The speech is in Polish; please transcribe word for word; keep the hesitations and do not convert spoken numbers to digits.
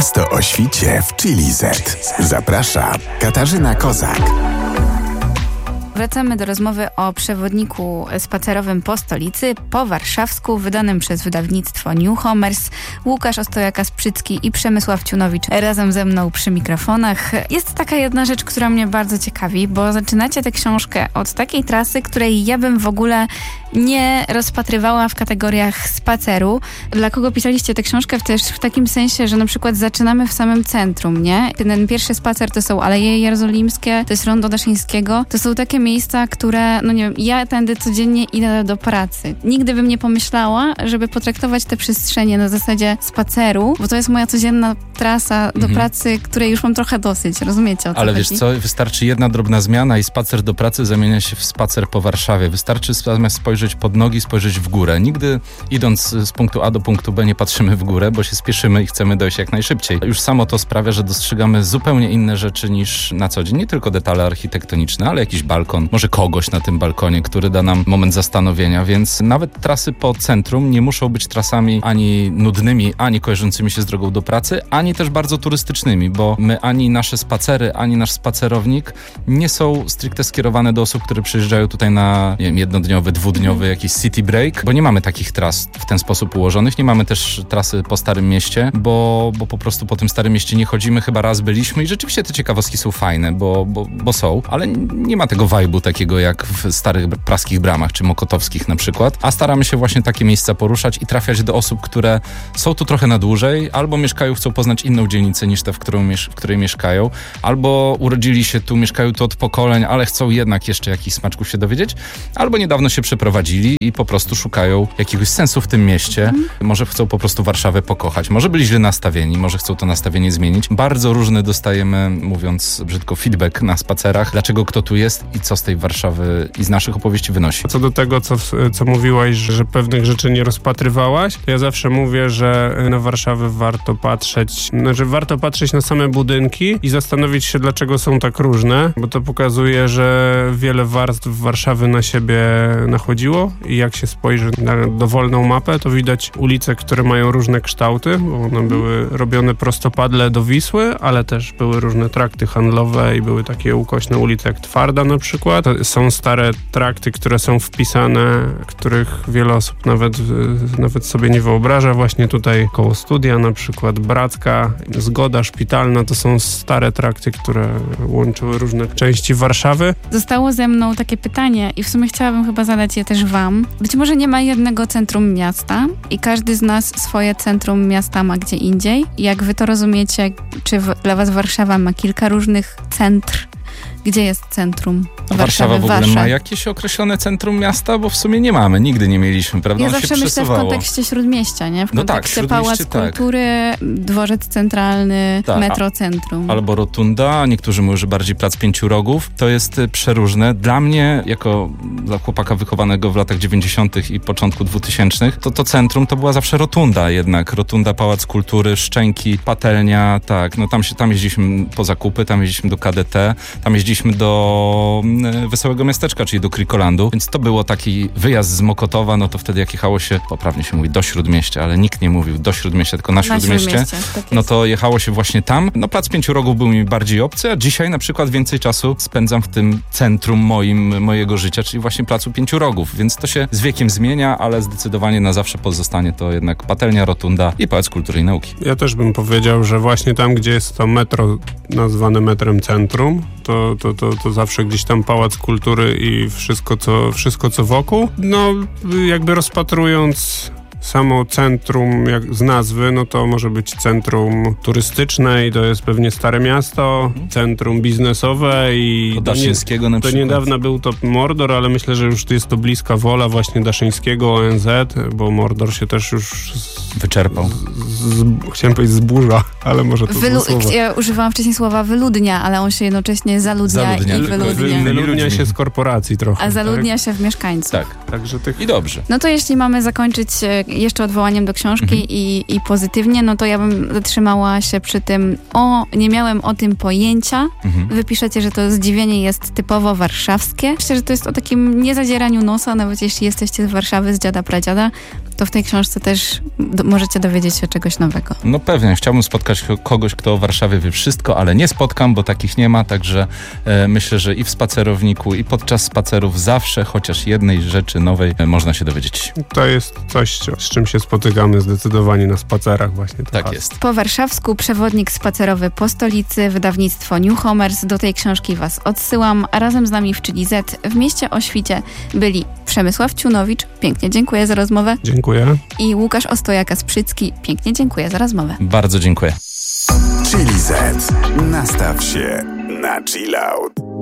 Miasto o świcie w Chili Z. Zaprasza Katarzyna Kozak. Wracamy do rozmowy o przewodniku spacerowym po stolicy, po warszawsku, wydanym przez wydawnictwo Newhomers. Łukasz Ostojaka-Sprzycki i Przemysław Ciunowicz razem ze mną przy mikrofonach. Jest taka jedna rzecz, która mnie bardzo ciekawi, bo zaczynacie tę książkę od takiej trasy, której ja bym w ogóle nie rozpatrywała w kategoriach spaceru. Dla kogo pisaliście tę książkę? Też w takim sensie, że na przykład zaczynamy w samym centrum, nie? Ten pierwszy spacer to są Aleje Jerozolimskie, to jest Rondo Daszyńskiego. To są takie miejsca, które, no nie wiem, ja tędy codziennie idę do pracy. Nigdy bym nie pomyślała, żeby potraktować te przestrzenie na zasadzie spaceru, bo to jest moja codzienna trasa do mhm. pracy, której już mam trochę dosyć. Rozumiecie, o co Ale chodzi? wiesz co, wystarczy jedna drobna zmiana i spacer do pracy zamienia się w spacer po Warszawie. Wystarczy zamiast spojrzeć pod nogi, spojrzeć w górę. Nigdy idąc z punktu A do punktu B nie patrzymy w górę, bo się spieszymy i chcemy dojść jak najszybciej. Już samo to sprawia, że dostrzegamy zupełnie inne rzeczy niż na co dzień. Nie tylko detale architektoniczne, ale jakiś balkon, może kogoś na tym balkonie, który da nam moment zastanowienia, więc nawet trasy po centrum nie muszą być trasami ani nudnymi, ani kojarzącymi się z drogą do pracy, ani też bardzo turystycznymi, bo my ani nasze spacery, ani nasz spacerownik nie są stricte skierowane do osób, które przyjeżdżają tutaj na, nie wiem, jednodniowy, dwudniowy jakiś city break, bo nie mamy takich tras w ten sposób ułożonych. Nie mamy też trasy po Starym Mieście, bo, bo po prostu po tym Starym Mieście nie chodzimy. Chyba raz byliśmy i rzeczywiście te ciekawostki są fajne, bo, bo, bo są, ale nie ma tego vibe'u takiego jak w starych praskich bramach, czy mokotowskich na przykład, a staramy się właśnie takie miejsca poruszać i trafiać do osób, które są tu trochę na dłużej, albo mieszkają, chcą poznać inną dzielnicę niż tę, w, którą, w której mieszkają, albo urodzili się tu, mieszkają tu od pokoleń, ale chcą jednak jeszcze jakichś smaczków się dowiedzieć, albo niedawno się przeprowadzili i po prostu szukają jakiegoś sensu w tym mieście. Mm. Może chcą po prostu Warszawę pokochać, może byli źle nastawieni, może chcą to nastawienie zmienić. Bardzo różne dostajemy, mówiąc brzydko, feedback na spacerach, dlaczego kto tu jest i co z tej Warszawy i z naszych opowieści wynosi. Co do tego, co, co mówiłaś, że pewnych rzeczy nie rozpatrywałaś, to ja zawsze mówię, że na Warszawę warto patrzeć, znaczy warto patrzeć na same budynki i zastanowić się, dlaczego są tak różne, bo to pokazuje, że wiele warstw Warszawy na siebie nachodziło i jak się spojrzy na dowolną mapę, to widać ulice, które mają różne kształty, bo one były robione prostopadle do Wisły, ale też były różne trakty handlowe i były takie ukośne ulice jak Twarda na przykład. Są stare trakty, które są wpisane, których wiele osób nawet, nawet sobie nie wyobraża. Właśnie tutaj koło studia na przykład Bracka, Zgoda Szpitalna, to są stare trakty, które łączyły różne części Warszawy. Zostało ze mną takie pytanie i w sumie chciałabym chyba zadać je też wam. Być może nie ma jednego centrum miasta i każdy z nas swoje centrum miasta ma gdzie indziej. Jak wy to rozumiecie, czy w, dla was Warszawa ma kilka różnych centr? Gdzie jest centrum Warszawy? Warszawa w ogóle Wasze? ma jakieś określone centrum miasta? Bo w sumie nie mamy, nigdy nie mieliśmy, prawda? Ja On zawsze się myślę w kontekście Śródmieścia, nie? W no kontekście tak, Pałac tak. Kultury, Dworzec Centralny, tak, Metrocentrum. Albo Rotunda, niektórzy mówią, że bardziej Plac Pięciu Rogów. To jest przeróżne. Dla mnie, jako dla chłopaka wychowanego w latach dziewięćdziesiątych i początku dwutysięcznych, to to centrum to była zawsze Rotunda jednak. Rotunda, Pałac Kultury, Szczęki, Patelnia, tak. No tam, się, tam jeździliśmy po zakupy, tam jeździliśmy do K D T, tam jeździliśmy do Wesołego Miasteczka, czyli do Krikolandu, więc to było taki wyjazd z Mokotowa, no to wtedy jak jechało się, poprawnie się mówi do Śródmieścia, ale nikt nie mówił do Śródmieścia, tylko na, na Śródmieście, Śródmieście tak no to jechało się właśnie tam. No Plac Pięciu Rogów był mi bardziej obcy, a dzisiaj na przykład więcej czasu spędzam w tym centrum moim, mojego życia, czyli właśnie Placu Pięciu Rogów, więc to się z wiekiem zmienia, ale zdecydowanie na zawsze pozostanie to jednak Patelnia, Rotunda i Pałac Kultury i Nauki. Ja też bym powiedział, że właśnie tam, gdzie jest to metro nazwane metrem centrum, to, to, to, to zawsze gdzieś tam Pałac Kultury i wszystko co, wszystko, co wokół. No, jakby rozpatrując samo centrum, jak z nazwy, no to może być centrum turystyczne i to jest pewnie Stare Miasto, centrum biznesowe i... Daszyńskiego na przykład. Do niedawna był to Mordor, ale myślę, że już jest to bliska wola właśnie Daszyńskiego, O N Z, bo Mordor się też już... Z, wyczerpał. Z, z, chciałem powiedzieć zburza, ale może to Wylu- słowo. Ja używałam wcześniej słowa wyludnia, ale on się jednocześnie zaludnia, zaludnia. i wyludnia. Wy, wyludnia się z korporacji trochę. A zaludnia tak? się w mieszkańców. Tak. Także tych... I dobrze. No to jeśli mamy zakończyć jeszcze odwołaniem do książki mhm. i, i pozytywnie, no to ja bym zatrzymała się przy tym, o, nie miałem o tym pojęcia. Mhm. Wy piszecie, że to zdziwienie jest typowo warszawskie. Myślę, że to jest o takim niezadzieraniu nosa, nawet jeśli jesteście z Warszawy, z dziada pradziada, to w tej książce też do, możecie dowiedzieć się czegoś nowego. No pewnie, chciałbym spotkać kogoś, kto o Warszawie wie wszystko, ale nie spotkam, bo takich nie ma, także e, myślę, że i w spacerowniku, i podczas spacerów zawsze chociaż jednej rzeczy nowej e, można się dowiedzieć. To jest coś, z czym się spotykamy zdecydowanie na spacerach właśnie. Tak has. jest. Po warszawsku przewodnik spacerowy po stolicy, wydawnictwo Newhomers. Do tej książki was odsyłam, a razem z nami w Chili Z w mieście o świcie byli Przemysław Ciunowicz, pięknie dziękuję za rozmowę. Dziękuję. I Łukasz Ostojaka-Sprzycki, pięknie dziękuję za rozmowę. Bardzo dziękuję. Chili Z. Nastaw się na chill out.